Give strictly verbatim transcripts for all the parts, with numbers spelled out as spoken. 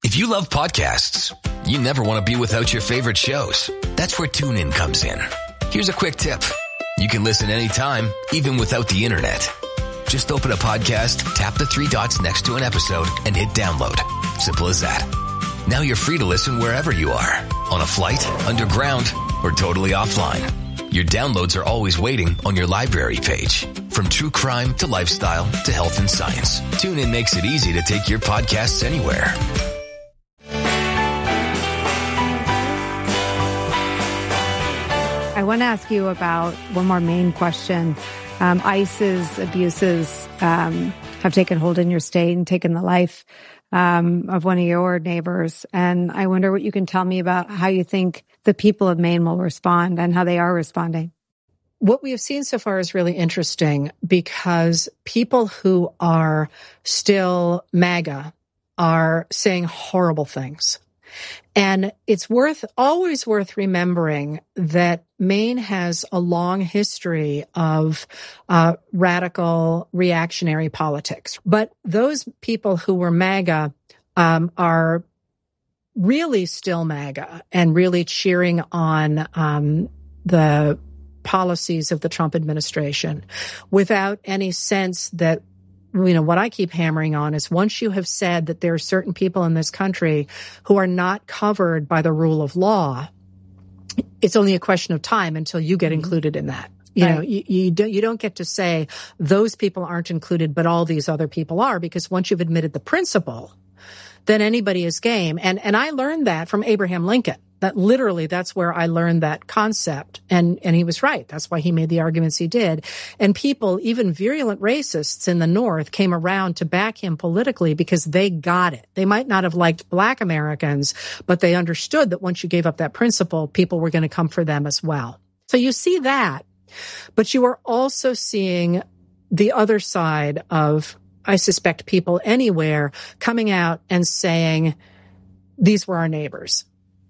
If you love podcasts, you never want to be without your favorite shows. That's where TuneIn comes in. Here's a quick tip. You can listen anytime, even without the internet. Just open a podcast, tap the three dots next to an episode, and hit download. Simple as that. Now you're free to listen wherever you are. On a flight, underground, or totally offline. Your downloads are always waiting on your library page. From true crime to lifestyle to health and science, TuneIn makes it easy to take your podcasts anywhere. I want to ask you about one more main question. Um, ICE's abuses um, have taken hold in your state and taken the life um, of one of your neighbors. And I wonder what you can tell me about how you think the people of Maine will respond and how they are responding. What we have seen so far is really interesting because people who are still MAGA are saying horrible things. And it's worth, always worth remembering that Maine has a long history of uh, radical reactionary politics. But those people who were MAGA um, are really still MAGA and really cheering on um, the policies of the Trump administration without any sense that, you know, what I keep hammering on is once you have said that there are certain people in this country who are not covered by the rule of law, it's only a question of time until you get included in that. You right. know, you, you don't, you don't get to say those people aren't included, but all these other people are, because once you've admitted the principle, then anybody is game. And, and I learned that from Abraham Lincoln. That literally, that's where I learned that concept. And, and he was right. That's why he made the arguments he did. And people, even virulent racists in the North, came around to back him politically because they got it. They might not have liked Black Americans, but they understood that once you gave up that principle, people were going to come for them as well. So you see that, but you are also seeing the other side of, I suspect, people anywhere coming out and saying, these were our neighbors.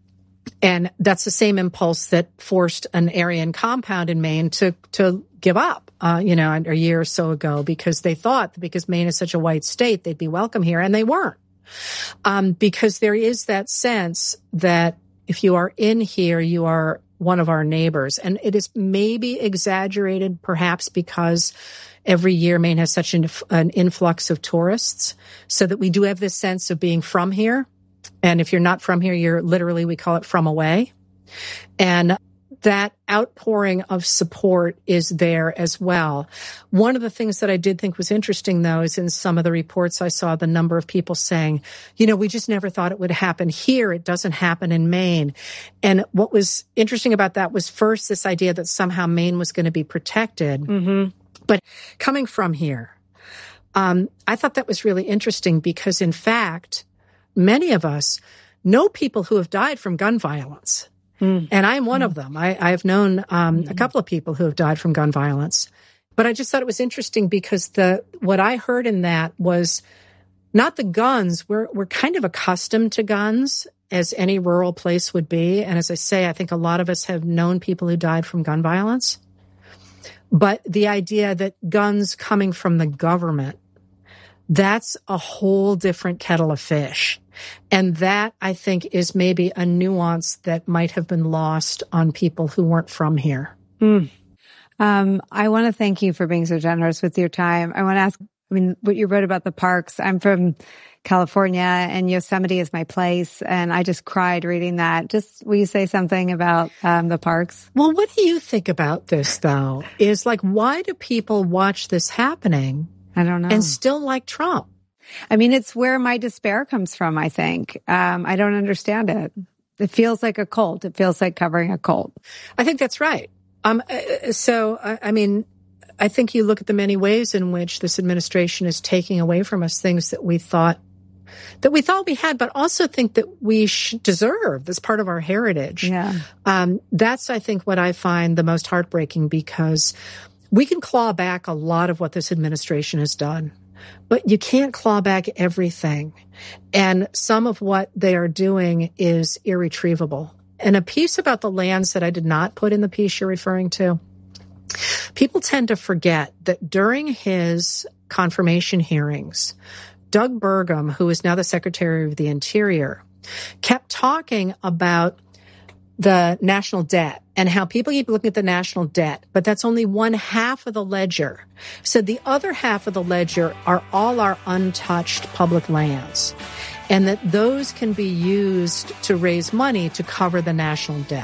And that's the same impulse that forced an Aryan compound in Maine to, to give up, uh, you know, a year or so ago, because they thought that because Maine is such a white state, they'd be welcome here. And they weren't. Um, because there is that sense that if you are in here, you are one of our neighbors. And it is maybe exaggerated, perhaps because every year Maine has such an, an influx of tourists, so that we do have this sense of being from here. And if you're not from here, you're literally, we call it from away. And that outpouring of support is there as well. One of the things that I did think was interesting, though, is in some of the reports I saw the number of people saying, you know, we just never thought it would happen here. It doesn't happen in Maine. And what was interesting about that was first this idea that somehow Maine was going to be protected. Mm-hmm. But coming from here, um, I thought that was really interesting because, in fact, many of us know people who have died from gun violence. Mm. And I'm one mm. of them. I, I've known um, mm. a couple of people who have died from gun violence. But I just thought it was interesting because the what I heard in that was not the guns. We're, we're kind of accustomed to guns, as any rural place would be. And as I say, I think a lot of us have known people who died from gun violence. But the idea that guns coming from the government, that's a whole different kettle of fish. And that, I think, is maybe a nuance that might have been lost on people who weren't from here. Mm. Um, I want to thank you for being so generous with your time. I want to ask, I mean, what you wrote about the parks. I'm from California, and Yosemite is my place, and I just cried reading that. Just, will you say something about um, the parks? Well, what do you think about this, though? Is like, why do people watch this happening? I don't know. And still like Trump? I mean, it's where my despair comes from, I think. Um, I don't understand it. It feels like a cult. It feels like covering a cult. I think that's right. Um, so, I mean, I think you look at the many ways in which this administration is taking away from us things that we thought that we thought we had, but also think that we should deserve. That's part of our heritage. Yeah. Um, that's, I think, what I find the most heartbreaking, because we can claw back a lot of what this administration has done, but you can't claw back everything. And some of what they are doing is irretrievable. And a piece about the lands that I did not put in the piece you're referring to, people tend to forget that during his confirmation hearings, Doug Burgum, who is now the Secretary of the Interior, kept talking about the national debt and how people keep looking at the national debt, but that's only one half of the ledger. So the other half of the ledger are all our untouched public lands, and that those can be used to raise money to cover the national debt.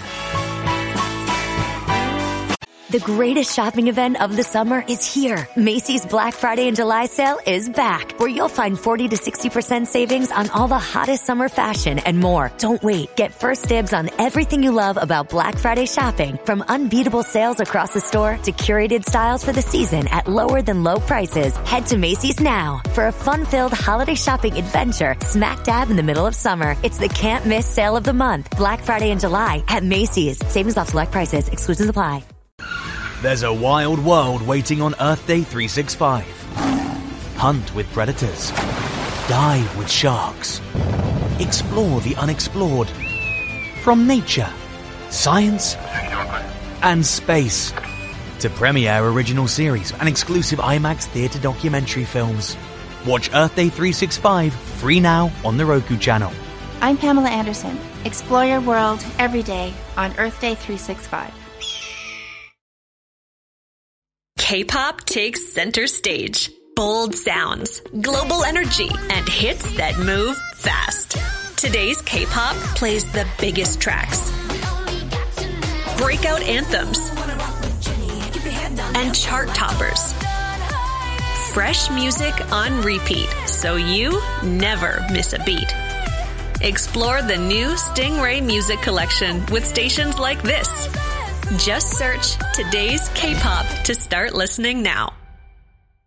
The greatest shopping event of the summer is here. Macy's Black Friday and July sale is back, where you'll find forty to sixty percent savings on all the hottest summer fashion and more. Don't wait. Get first dibs on everything you love about Black Friday shopping, from unbeatable sales across the store to curated styles for the season at lower than low prices. Head to Macy's now for a fun-filled holiday shopping adventure smack dab in the middle of summer. It's the can't miss sale of the month. Black Friday and July at Macy's. Savings off select prices. Exclusions apply. There's a wild world waiting on Earth Day three sixty-five. Hunt with predators. Dive with sharks. Explore the unexplored. From nature, science, and space to premiere original series and exclusive IMAX theatre documentary films. Watch Earth Day three sixty-five free now on the Roku channel. I'm Pamela Anderson. Explore your world every day on Earth Day three sixty-five. K-pop takes center stage. Bold sounds, global energy, and hits that move fast. Today's K-pop plays the biggest tracks, breakout anthems, and chart toppers. Fresh music on repeat, so you never miss a beat. Explore the new Stingray Music Collection with stations like this. Just search Today's K-pop to start listening now.